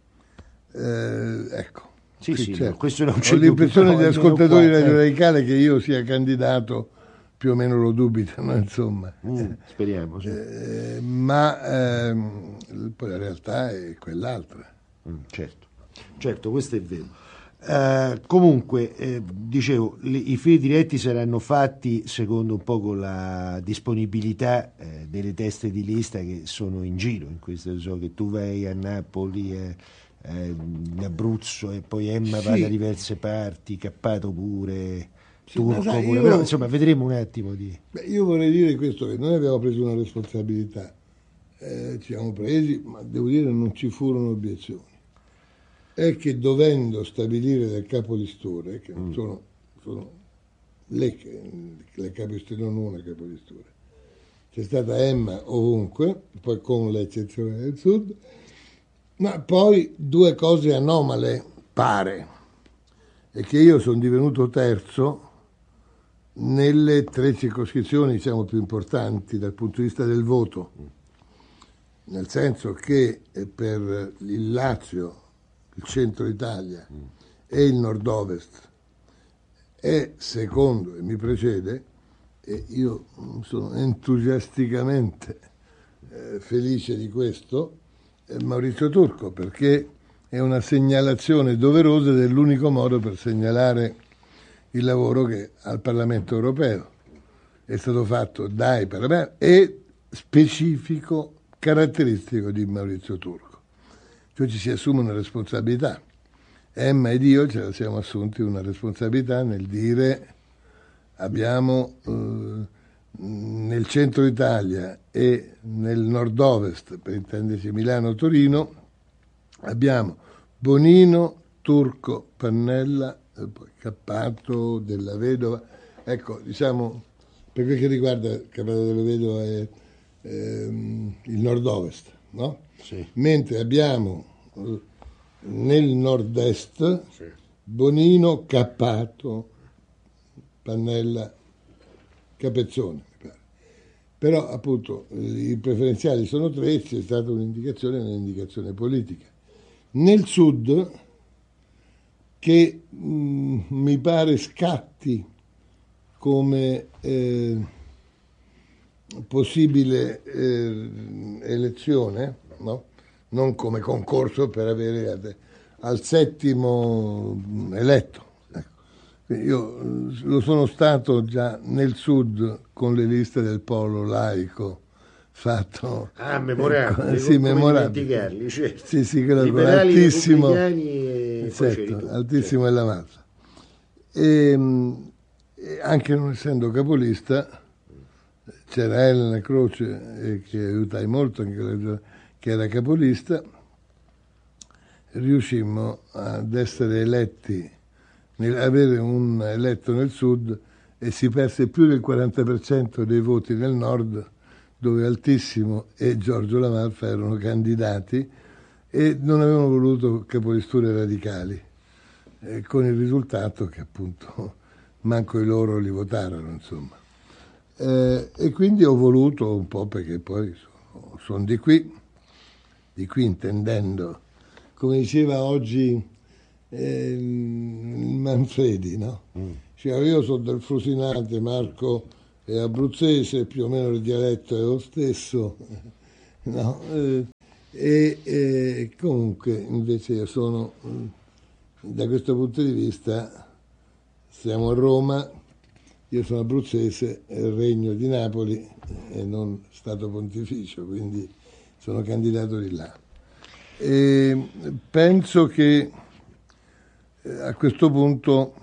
Eh, ecco. Sì, sì, certo. no, questo non Ho l'impressione degli ascoltatori di Radio Radicale che io sia candidato, più o meno lo dubitano, insomma. Mm, speriamo, sì. Eh, ma ehm, poi la realtà è quell'altra. Mm, certo, certo, questo è vero. Uh, comunque, eh, dicevo, li, i fili diretti saranno fatti secondo un po' con la disponibilità eh, delle teste di lista che sono in giro. In questo so che tu vai a Napoli, eh, eh, in Abruzzo, e poi Emma sì. va da diverse parti, Cappato pure, sì, Turco sai, pure. io, Però insomma vedremo un attimo di... Beh, io vorrei dire questo, che noi abbiamo preso una responsabilità, eh, ci siamo presi, ma devo dire non ci furono obiezioni. È che dovendo stabilire del capolistore, che non sono, sono le, le capolistore, non una capolistore, c'è stata Emma ovunque, poi con l'eccezione del sud, ma poi due cose anomale, pare, è che io sono divenuto terzo nelle tre circoscrizioni, diciamo, più importanti dal punto di vista del voto, nel senso che per il Lazio, il centro Italia mm. e il nord-ovest è secondo e mi precede, e io sono entusiasticamente eh, felice di questo, eh, Maurizio Turco, perché è una segnalazione doverosa dell'unico modo per segnalare il lavoro che al Parlamento europeo è stato fatto dai parlamenti e specifico, caratteristico di Maurizio Turco. Cioè ci si assume una responsabilità. Emma ed io ce la siamo assunti una responsabilità nel dire abbiamo eh, nel centro Italia e nel nord-ovest, per intenderci Milano-Torino, abbiamo Bonino, Turco, Pannella, eh, poi Cappato, Della Vedova. Ecco, diciamo, per quel che riguarda Cappato della Vedova è ehm, il nord-ovest, no? Sì. Mentre abbiamo eh, nel nord-est sì. Bonino, Cappato, Pannella, Capezzone, mi pare. Però appunto i preferenziali sono tre, c'è stata un'indicazione, un'indicazione politica. Nel sud, che mh, mi pare scatti come eh, possibile eh, elezione, no? Non come concorso per avere al settimo eletto. Ecco. Io lo sono stato già nel sud con le liste del polo laico fatto. Ah, memorabile, sì, memorabile. Certo. Sì, sì, quello liberali, altissimo, e certo, altissimo certo. Nella Mazza. E, e anche non essendo capolista, c'era Elena Croce eh, che aiutai molto, anche che era capolista, riuscimmo ad essere eletti, nel, avere un eletto nel sud, e si perse più del quaranta per cento dei voti nel nord, dove Altissimo e Giorgio La Malfa erano candidati e non avevano voluto capolisture radicali, eh, con il risultato che appunto manco i loro li votarono, insomma. Eh, e quindi ho voluto un po', perché poi sono, sono di qui, di qui intendendo, come diceva oggi eh, Manfredi, no? Mm. Cioè, io sono del Frusinate, Marco è abruzzese, più o meno il dialetto è lo stesso, no? Eh, e, e comunque invece io sono, da questo punto di vista, siamo a Roma, io sono abruzzese, è il Regno di Napoli e non Stato Pontificio, quindi sono candidato di là. E penso che a questo punto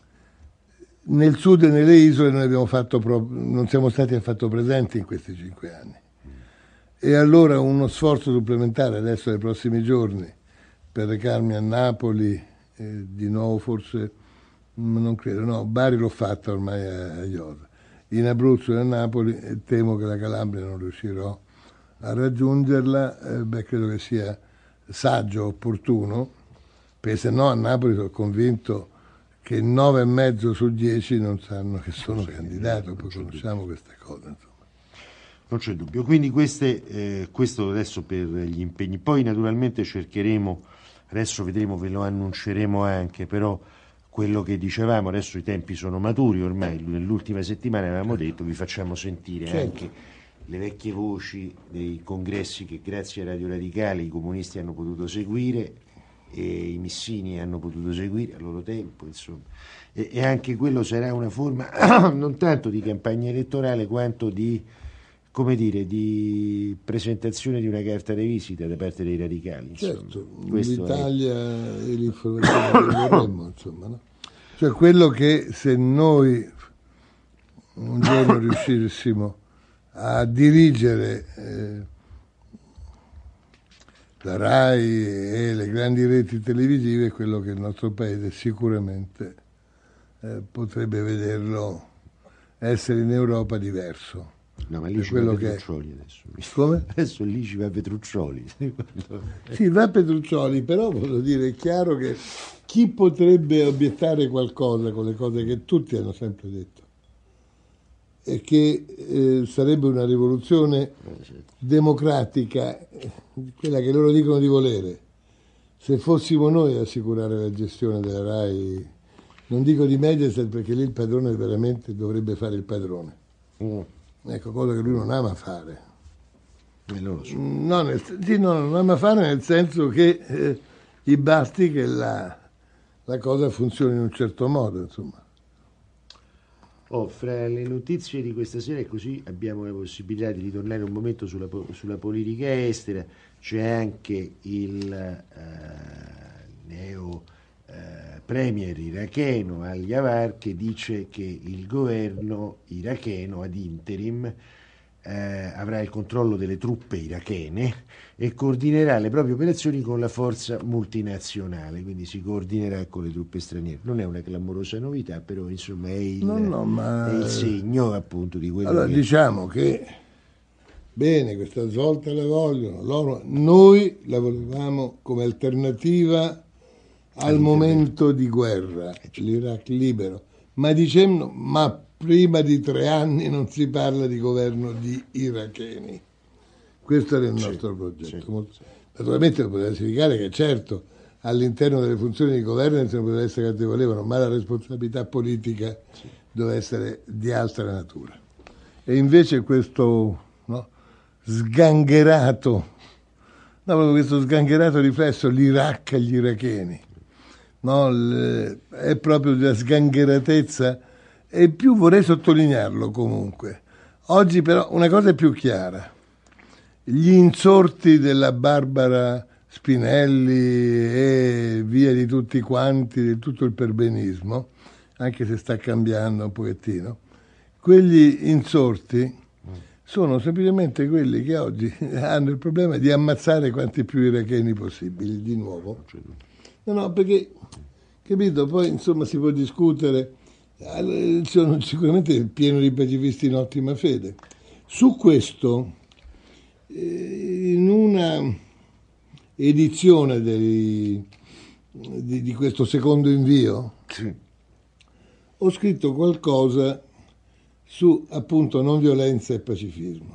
nel sud e nelle isole noi abbiamo fatto pro- non siamo stati affatto presenti in questi cinque anni. E allora uno sforzo supplementare adesso nei prossimi giorni per recarmi a Napoli, eh, di nuovo forse, non credo, no, Bari l'ho fatta ormai a, a Iosa. In Abruzzo e a Napoli, e temo che la Calabria non riuscirò a raggiungerla, eh, beh, credo che sia saggio, opportuno, perché se no a Napoli sono convinto che nove e mezzo su dieci non sanno che sono candidato, poi conosciamo queste cose, insomma. Non c'è dubbio, quindi queste, eh, questo adesso per gli impegni, poi naturalmente cercheremo, adesso vedremo, ve lo annunceremo anche, però quello che dicevamo, adesso i tempi sono maturi ormai, nell'ultima settimana avevamo detto vi facciamo sentire certo. anche le vecchie voci dei congressi che grazie ai Radio Radicali i comunisti hanno potuto seguire e i missini hanno potuto seguire a loro tempo, insomma, e, e anche quello sarà una forma non tanto di campagna elettorale quanto di, come dire, di presentazione di una carta di visita da parte dei radicali, insomma. Certo, l'Italia è... e l'informazione che vorremmo, insomma, no? Cioè quello che se noi un giorno riuscissimo a dirigere eh, la RAI e le grandi reti televisive, è quello che il nostro paese sicuramente eh, potrebbe vederlo essere in Europa diverso. No, ma lì ci va Petruccioli adesso. Come? Adesso lì ci va Petruccioli. Sì, va Petruccioli, però voglio dire, è chiaro che chi potrebbe obiettare qualcosa con le cose che tutti hanno sempre detto è che eh, sarebbe una rivoluzione democratica, quella che loro dicono di volere, se fossimo noi a assicurare la gestione della RAI, non dico di Mediaset perché lì il padrone veramente dovrebbe fare il padrone. Mm. Ecco, cosa che lui non ama fare. E non lo so. No, nel, sì, no, non ama fare nel senso che eh, gli basti che la, la cosa funzioni in un certo modo, insomma. Oh, fra le notizie di questa sera, così abbiamo la possibilità di ritornare un momento sulla, sulla politica estera, c'è anche il eh, neo eh, premier iracheno Al-Yawar che dice che il governo iracheno ad interim eh, avrà il controllo delle truppe irachene e coordinerà le proprie operazioni con la forza multinazionale, quindi si coordinerà con le truppe straniere. Non è una clamorosa novità, però insomma è il, no, no, ma... è il segno appunto di quello allora, che... diciamo che bene, questa svolta la vogliono, loro, noi la volevamo come alternativa al momento di guerra, l'Iraq libero, ma dicemmo, ma prima di tre anni non si parla di governo di iracheni. Questo era il nostro sì, progetto. Sì, sì. Naturalmente poteva significare che certo all'interno delle funzioni di governo se ne poteva essere quante volevano, ma la responsabilità politica sì. doveva essere di altra natura. E invece questo no, sgangherato, no, proprio questo sgangherato riflesso, l'Iraq agli iracheni, no, l, è proprio della sgangheratezza. E più vorrei sottolinearlo comunque. Oggi però una cosa è più chiara. Gli insorti della Barbara Spinelli e via di tutti quanti, di tutto il perbenismo, anche se sta cambiando un pochettino, quegli insorti sono semplicemente quelli che oggi hanno il problema di ammazzare quanti più iracheni possibili, di nuovo. No, no, perché, capito, poi insomma si può discutere. Sono sicuramente pieno di pacifisti in ottima fede. Su questo, in una edizione dei, di, di questo secondo invio, sì. ho scritto qualcosa su appunto non violenza e pacifismo.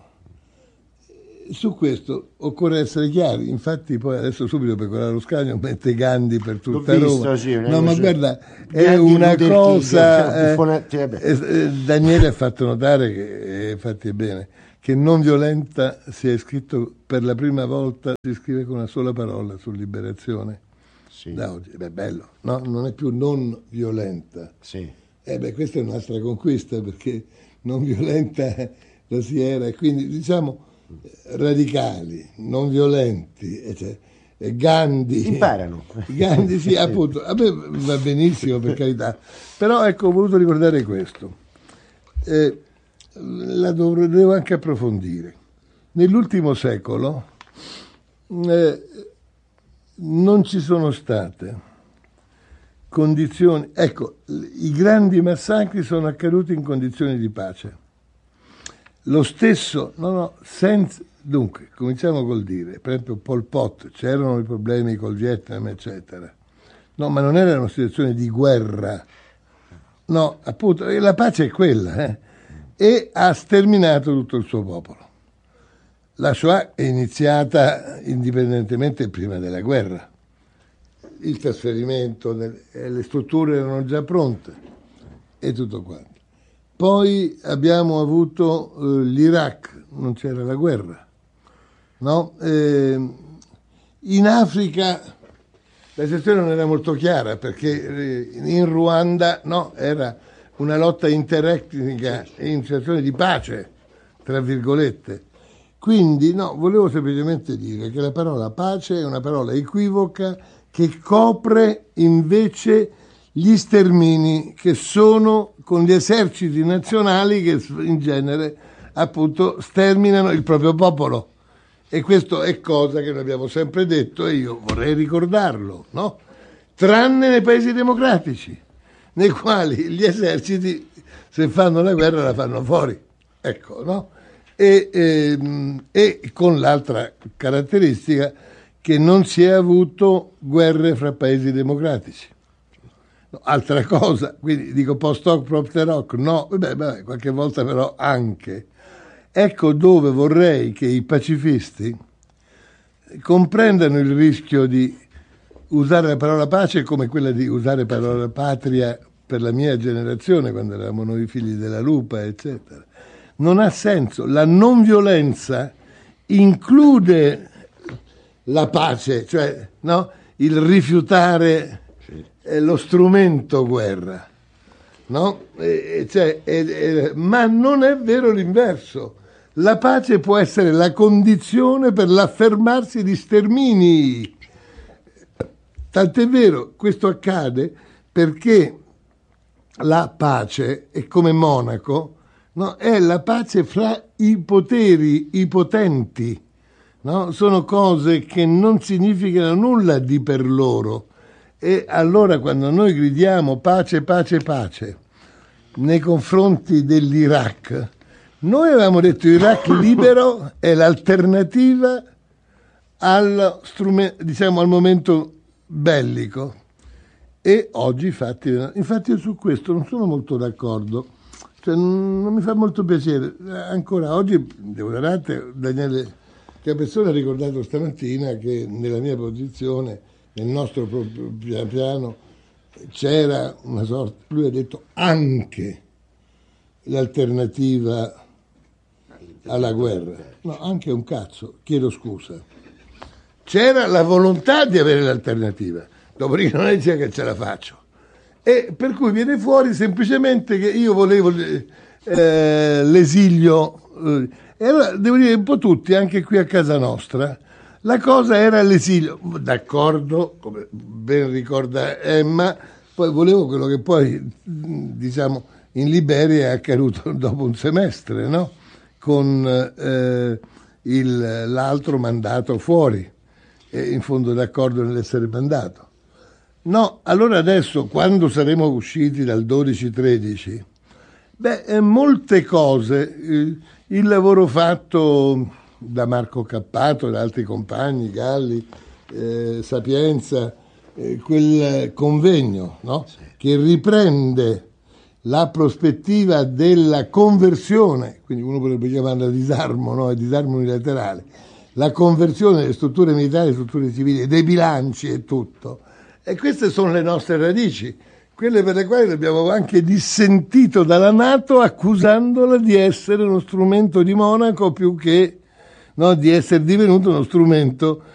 Su questo occorre essere chiari, infatti poi adesso subito Pecoraro lo Scagno mette Gandhi per tutta L'ho visto, Roma. sì, no ma guarda, è Gandhi una Luther cosa King, eh, eh, Daniele ha fatto notare che eh, fatti è bene che non violenta si è scritto per la prima volta, si scrive con una sola parola su Liberazione sì. Da oggi. Beh, bello, no? Non è più non violenta, sì. Eh beh, questa è un'altra conquista perché non violenta lo si era, e quindi diciamo radicali, non violenti, eccetera. E Gandhi imparano. Gandhi sì, appunto, a me va benissimo per carità, però ecco, ho voluto ricordare questo. Eh, la dovrò, devo anche approfondire. Nell'ultimo secolo eh, non ci sono state condizioni, ecco, i grandi massacri sono accaduti in condizioni di pace. Lo stesso, no, no, senza, dunque, cominciamo col dire, per esempio Pol Pot, c'erano i problemi col Vietnam, eccetera. No, ma non era una situazione di guerra. No, appunto, la pace è quella, eh? E ha sterminato tutto il suo popolo. La Shoah è iniziata indipendentemente prima della guerra. Il trasferimento, le strutture erano già pronte e tutto quanto. Poi abbiamo avuto eh, l'Iraq, non c'era la guerra, no? Eh, in Africa la situazione non era molto chiara perché eh, in Ruanda no, era una lotta interetnica in situazione di pace, tra virgolette. Quindi no, volevo semplicemente dire che la parola pace è una parola equivoca che copre invece gli stermini che sono con gli eserciti nazionali che in genere appunto sterminano il proprio popolo, e questo è cosa che noi abbiamo sempre detto e io vorrei ricordarlo, no? Tranne nei paesi democratici, nei quali gli eserciti se fanno la guerra la fanno fuori, ecco, no? E, e, e con l'altra caratteristica che non si è avuto guerre fra paesi democratici. Altra cosa, quindi dico post hoc propter hoc, no, beh, beh, qualche volta però anche. Ecco dove vorrei che i pacifisti comprendano il rischio di usare la parola pace come quella di usare la parola patria per la mia generazione, quando eravamo noi figli della lupa, eccetera. Non ha senso. La non violenza include la pace, cioè no? Il rifiutare lo strumento guerra, no? E, cioè, e, e, ma non è vero l'inverso. La pace può essere la condizione per l'affermarsi di stermini. Tant'è vero, questo accade perché la pace è come Monaco, no? È la pace fra i poteri, i potenti, no? Sono cose che non significano nulla di per loro. E allora quando noi gridiamo pace, pace, pace nei confronti dell'Iraq, noi avevamo detto Iraq libero è l'alternativa al, strumento, diciamo, al momento bellico, e oggi infatti, infatti io su questo non sono molto d'accordo, cioè non mi fa molto piacere. Ancora oggi devo dare Daniele che persona ha ricordato stamattina che nella mia posizione, nel nostro piano, c'era una sorta, lui ha detto anche l'alternativa alla guerra. No, anche un cazzo, chiedo scusa. C'era la volontà di avere l'alternativa, dopodiché non è che ce la faccio. E per cui viene fuori semplicemente che io volevo eh, l'esilio, eh, e allora devo dire un po' tutti, anche qui a casa nostra, la cosa era l'esilio, d'accordo, come ben ricorda Emma, poi volevo quello che poi, diciamo, in Liberia è accaduto dopo un semestre, no? Con eh, il, l'altro mandato fuori, e in fondo d'accordo nell'essere mandato. No, allora adesso, quando saremo usciti dal dodici tredici, beh, eh, molte cose, eh, il lavoro fatto da Marco Cappato e da altri compagni, Galli, eh, Sapienza, eh, quel convegno, no? Sì. Che riprende la prospettiva della conversione, quindi uno potrebbe chiamarla disarmo, no? È disarmo unilaterale, la conversione delle strutture militari, delle strutture civili, dei bilanci e tutto. E queste sono le nostre radici, quelle per le quali abbiamo anche dissentito dalla NATO accusandola di essere uno strumento di Monaco più che, no, di essere divenuto uno strumento